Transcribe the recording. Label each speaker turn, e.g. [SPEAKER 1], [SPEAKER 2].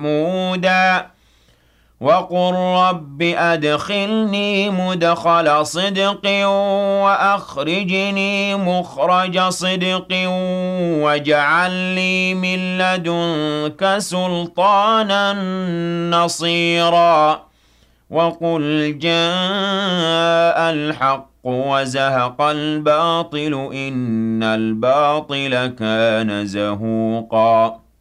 [SPEAKER 1] محمودا وقل رب أدخلني مدخل صدق وأخرجني مخرج صدق واجعل لي من لدنك سلطانا نصيرا وقل جاء الحق وزهق الباطل إن الباطل كان زهوقا